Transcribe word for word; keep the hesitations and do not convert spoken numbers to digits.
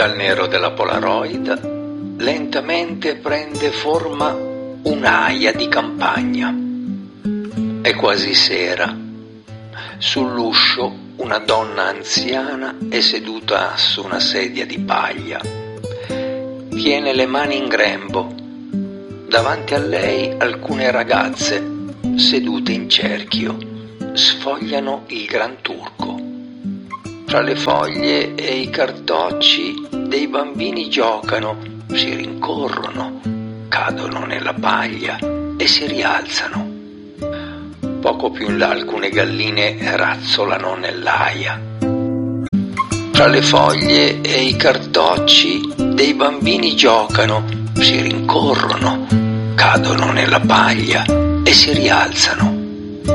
Dal nero della Polaroid lentamente prende forma un'aia di campagna. È quasi sera. Sull'uscio una donna anziana è seduta su una sedia di paglia. Tiene le mani in grembo. Davanti a lei alcune ragazze sedute in cerchio sfogliano il Gran Turco. Tra le foglie e i cartocci dei bambini giocano, si rincorrono, cadono nella paglia e si rialzano. Poco più in là alcune galline razzolano nell'aia. Tra le foglie e i cartocci dei bambini giocano, si rincorrono, cadono nella paglia e si rialzano.